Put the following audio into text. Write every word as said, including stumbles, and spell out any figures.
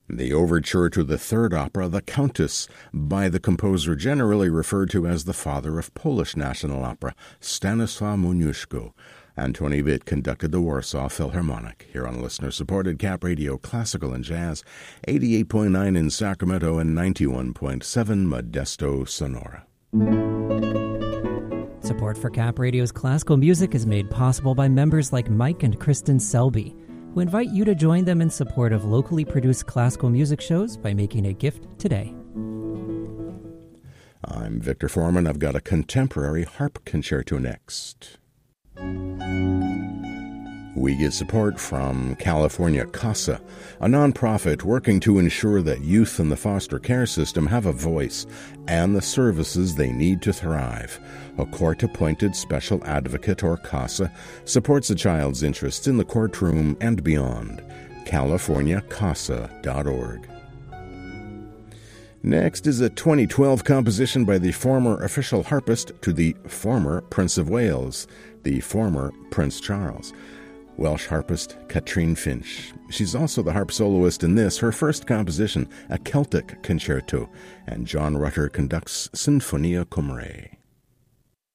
The overture to the third opera, The Countess, by the composer generally referred to as the father of Polish national opera, Stanisław Moniuszko. Antoni Witt conducted the Warsaw Philharmonic, here on listener-supported Cap Radio Classical and Jazz, eighty-eight point nine in Sacramento and ninety-one point seven Modesto, Sonora. Support for Cap Radio's classical music is made possible by members like Mike and Kristen Selby, who invite you to join them in support of locally produced classical music shows by making a gift today. I'm Victor Foreman. I've got a contemporary harp concerto next. We get support from California CASA, a nonprofit working to ensure that youth in the foster care system have a voice and the services they need to thrive. A court-appointed special advocate, or CASA, supports a child's interests in the courtroom and beyond. california casa dot org. Next is a twenty twelve composition by the former official harpist to the former Prince of Wales, the former Prince Charles, Welsh harpist Katrine Finch. She's also the harp soloist in this, her first composition, a Celtic concerto, and John Rutter conducts Sinfonia Cum Re.